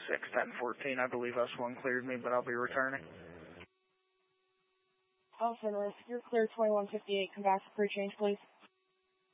6-10-14. I believe S1 cleared me, but I'll be returning. Alpha North, you're clear 2158. Come back for crew change, please.